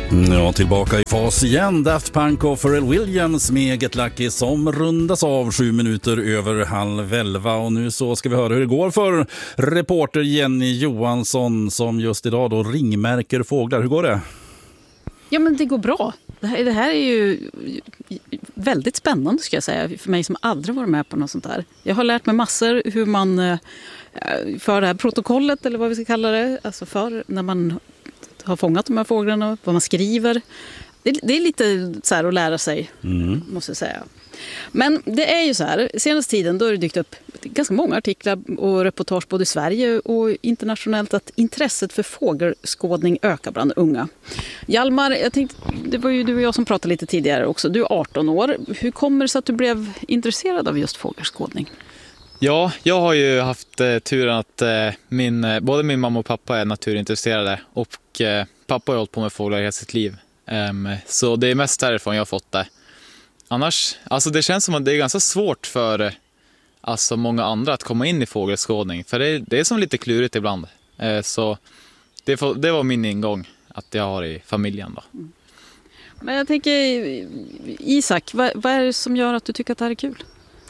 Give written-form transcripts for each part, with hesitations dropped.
Ja, tillbaka i fas igen. Daft Punk och Pharrell Williams med Get Lucky som rundas av 7 minuter över 10:30. Och nu så ska vi höra hur det går för reporter Jenny Johansson som just idag då ringmärker fåglar. Hur går det? Ja, men det går bra. Det här är ju väldigt spännande, ska jag säga, för mig som aldrig varit med på något sånt här. Jag har lärt mig massor hur man för det här protokollet, eller vad vi ska kalla det, alltså för när man har fångat de här fåglarna, vad man skriver. Det är lite så här att lära sig, måste jag säga. Men det är ju så här, senaste tiden då har det dykt upp ganska många artiklar och reportage både i Sverige och internationellt att intresset för fågelskådning ökar bland unga. Hjalmar, jag tänkte, det var ju du och jag som pratade lite tidigare också. Du är 18 år. Hur kommer det sig att du blev intresserad av just fågelskådning? Ja, jag har ju haft turen att både min mamma och pappa är naturintresserade och pappa har hållit på med fåglar hela sitt liv. Så det är mest därifrån jag har fått det. Annars, alltså det känns som att det är ganska svårt för alltså många andra att komma in i fågelskådning. För det är som lite klurigt ibland. Så det var min ingång att jag har i familjen då. Men jag tänker, Isak, vad är det som gör att du tycker att det här är kul?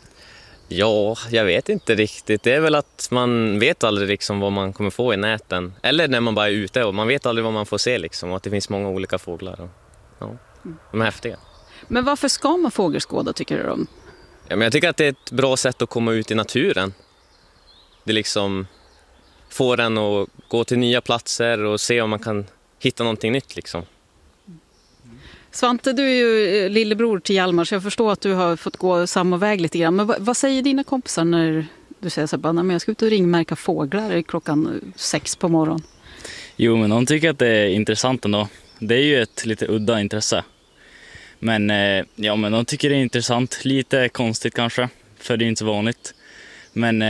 Ja, jag vet inte riktigt. Det är väl att man vet aldrig liksom vad man kommer få i näten. Eller när man bara är ute och man vet aldrig vad man får se liksom. Och att det finns många olika fåglar. Ja, de är häftiga. Men varför ska man fågelskåda, tycker du om? Ja, men jag tycker att det är ett bra sätt att komma ut i naturen. Det liksom får en att gå till nya platser och se om man kan hitta någonting nytt liksom. Svante, du är ju lillebror till Hjalmar, så jag förstår att du har fått gå samma väg lite grann. Men vad säger dina kompisar när du säger så här, men jag ska ut och ringmärka fåglar klockan 6 på morgonen? Jo, men de tycker att det är intressant ändå. Det är ju ett lite udda intresse. Men men de tycker det är intressant. Lite konstigt kanske, för det är inte så vanligt. Men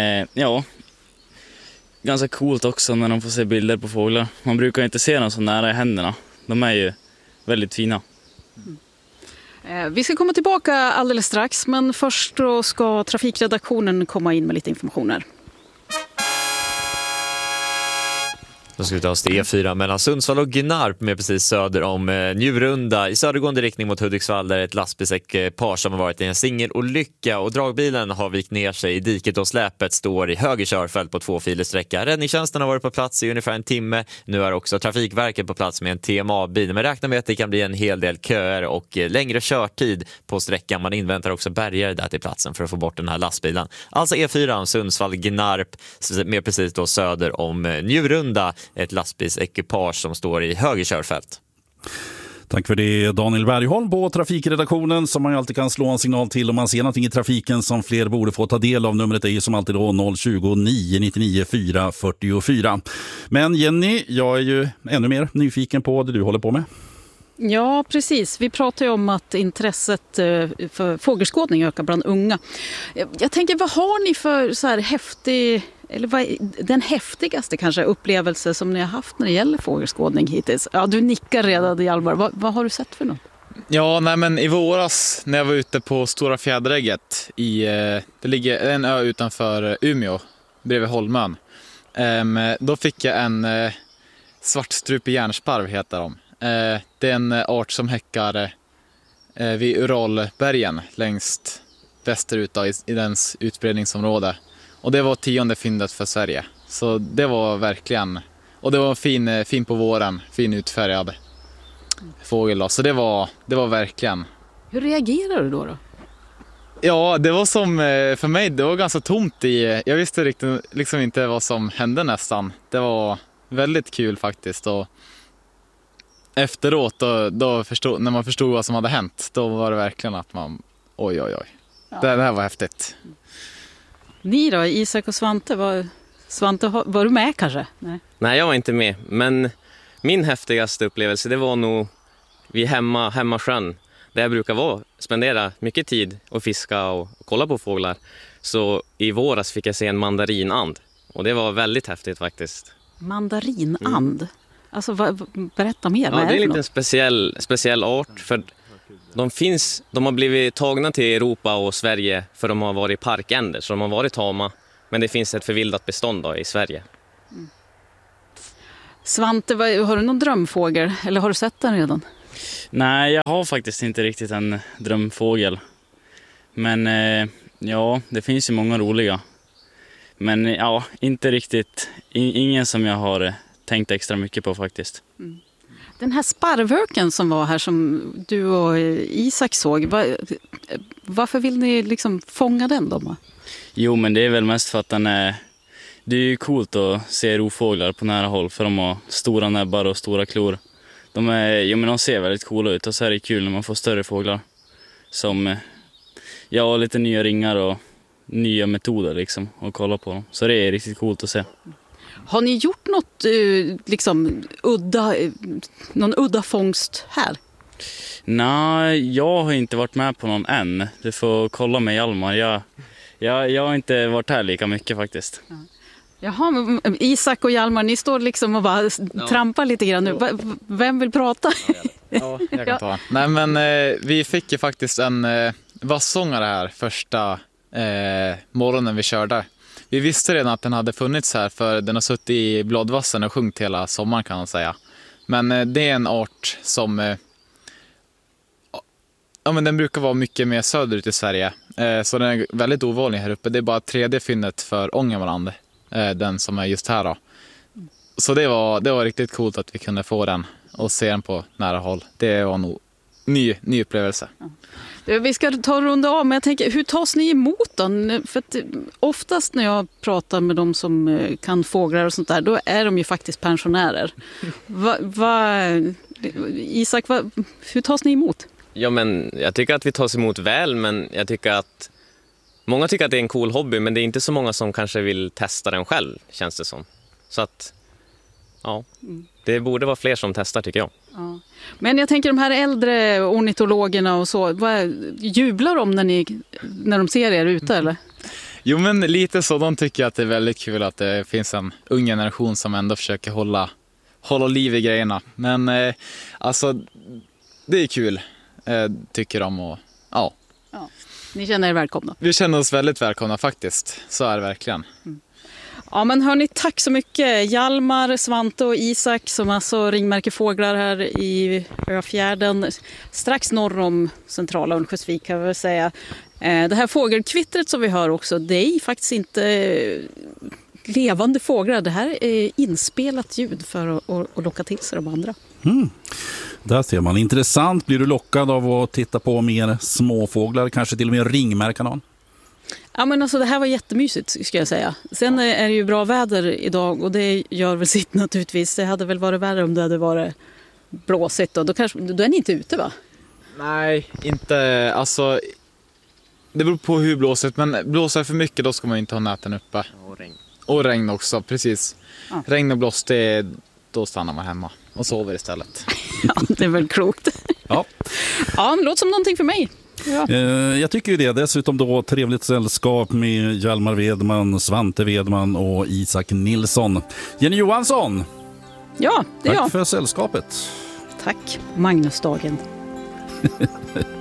ganska coolt också när de får se bilder på fåglar. Man brukar inte se dem så nära i händerna. De är ju väldigt fina. Vi ska komma tillbaka alldeles strax, men först då ska trafikredaktionen komma in med lite informationer. Då ska vi ta oss till E4 mellan Sundsvall och Gnarp med precis söder om Njurunda i södergående riktning mot Hudiksvall där ett lastbilsekipage som har varit i en singelolycka och dragbilen har vikt ner sig i diket och släpet står i höger körfält på 2-filig sträcka. Räddningstjänsten har varit på plats i ungefär en timme. Nu är också Trafikverket på plats med en TMA-bil. Men räknar med att det kan bli en hel del köer och längre körtid på sträckan. Man inväntar också bärgare där till platsen för att få bort den här lastbilen. Alltså E4 Sundsvall-Gnarp med precis då söder om Njurunda. Ett lastbilsekipage som står i höger körfält. Tack för det, Daniel Bergholm på trafikredaktionen som man ju alltid kan slå en signal till om man ser någonting i trafiken som fler borde få ta del av. Numret är ju som alltid då 020-999 444. Men Jenny, jag är ju ännu mer nyfiken på det du håller på med. Ja, precis. Vi pratar ju om att intresset för fågelskådning ökar bland unga. Jag tänker, vad har ni för så här häftig, eller vad är den häftigaste kanske upplevelse som ni har haft när det gäller fågelskådning hittills? Ja, du nickar redan, Hjalmar. Vad har du sett för något? Ja, men i våras när jag var ute på Stora Fjäderägget det ligger en ö utanför Umeå, bredvid Holmön. Då fick jag en svartstrupig järnsparv heter de. Det är en art som häckar vid Uralbergen längst västerut i dens utbredningsområde. Och det var 10:e fyndet för Sverige. Så det var verkligen, och det var fin på våren, fin utfärgad fågel då. Så det var verkligen. Hur reagerar du då? Ja, det var som för mig, det var ganska tomt jag visste riktigt liksom inte vad som hände nästan. Det var väldigt kul faktiskt och efteråt då när man förstod vad som hade hänt, då var det verkligen att man oj. Ja. Det här var häftigt. Ni då, Isak och Svante, var du med kanske? Nej, jag var inte med. Men min häftigaste upplevelse, det var nog vid hemmasjön. Där jag brukar spendera mycket tid och fiska och kolla på fåglar. Så i våras fick jag se en mandarinand. Och det var väldigt häftigt faktiskt. Mandarinand? Alltså, berätta mer. Ja, det är en liten speciell art. För de har blivit tagna till Europa och Sverige för de har varit parkänder. Så de har varit tama. Men det finns ett förvildat bestånd då i Sverige. Svante, har du någon drömfågel? Eller har du sett den redan? Nej, jag har faktiskt inte riktigt en drömfågel. Men ja, det finns ju många roliga. Men ja, inte riktigt. Ingen som jag har tänkt extra mycket på faktiskt. Den här sparvhöken som var här som du och Isak såg, varför vill ni liksom fånga den då? Jo, men det är väl mest för att det är ju coolt att se rovfåglar på nära håll för de har stora näbbar och stora klor. De ser väldigt coola ut och så är det kul när man får större fåglar som lite nya ringar och nya metoder liksom att kolla på dem. Så det är riktigt coolt att se. Har ni gjort något någon udda fångst här? Nej, jag har inte varit med på någon än. Du får kolla med Hjalmar. Jag har inte varit här lika mycket faktiskt. Jaha, Isak och Hjalmar, ni står liksom och bara trampar lite grann nu. Vem vill prata? Ja, jag kan ta. Nej, men vi fick ju faktiskt en vassångare här första morgonen vi körde. Vi visste redan att den hade funnits här för den har suttit i bladvassen och sjungit hela sommaren kan man säga. Men det är en art som men den brukar vara mycket mer söderut i Sverige. Så den är väldigt ovanlig här uppe. Det är bara tredje fyndet för Ångermanland, den som är just här då. Så det var riktigt coolt att vi kunde få den och se den på nära håll. Det var nog ny upplevelse. Vi ska ta en runda av, men jag tänker, hur tas ni emot den? För att oftast när jag pratar med de som kan fåglar och sånt där, då är de ju faktiskt pensionärer. Isak, hur tas ni emot? Ja, men jag tycker att vi tas emot väl, men jag tycker att många tycker att det är en cool hobby, men det är inte så många som kanske vill testa den själv, känns det som. Så att, ja, det borde vara fler som testar tycker jag. Ja. Men jag tänker de här äldre ornitologerna och så, jublar de när de ser er ute eller? Jo, men lite så. De tycker att det är väldigt kul att det finns en ung generation som ändå försöker hålla liv i grejerna. Men alltså, det är kul, tycker de. Och, ja. Ni känner er välkomna? Vi känner oss väldigt välkomna faktiskt. Så är det verkligen. Ja, men hörni, tack så mycket. Hjalmar, Svante och Isak som alltså ringmärker fåglar här i Öfjärden. Strax norr om centrala Örnsköldsvik kan vi väl säga. Det här fågelkvittret som vi hör också, det är faktiskt inte levande fåglar. Det här är inspelat ljud för att locka till sig de andra. Där ser man. Intressant. Blir du lockad av att titta på mer småfåglar? Kanske till och med ringmärka någon? Ja, men alltså det här var jättemysigt ska jag säga. Sen är det ju bra väder idag och det gör väl sitt naturligtvis. Det hade väl varit värre om det hade varit blåsigt då är ni inte ute va? Nej, inte. Alltså, det beror på hur blåsigt, men blåser för mycket då ska man inte ha näten uppe. Och regn också, precis. Ja. Regn och blåst, då stannar man hemma och sover istället. Ja, det är väl klokt. Ja, det låter som någonting för mig. Ja. Jag tycker ju det. Dessutom då trevligt sällskap med Hjalmar Wedman, Svante Wedman och Isak Nilsson. Jenny Johansson! Ja, det är jag. Tack för sällskapet. Tack, Magnus Dagen.